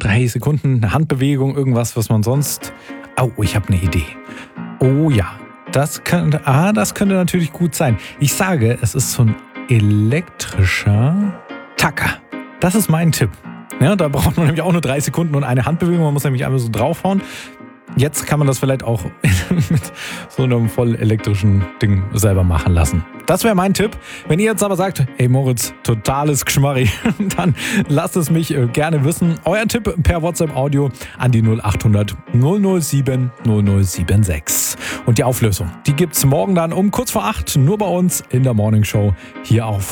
3 Sekunden, eine Handbewegung, irgendwas, was man sonst... Oh, ich habe eine Idee. Oh ja, das könnte natürlich gut sein. Ich sage, es ist so ein elektrischer Tacker. Das ist mein Tipp. Ja, da braucht man nämlich auch nur 3 Sekunden und eine Handbewegung. Man muss nämlich einfach so draufhauen. Jetzt kann man das vielleicht auch mit so einem voll elektrischen Ding selber machen lassen. Das wäre mein Tipp. Wenn ihr jetzt aber sagt, ey Moritz, totales Geschmarri, dann lasst es mich gerne wissen. Euer Tipp per WhatsApp-Audio an die 0800 007 0076. Und die Auflösung, die gibt's morgen dann um kurz vor 8 nur bei uns in der Morning Show hier auf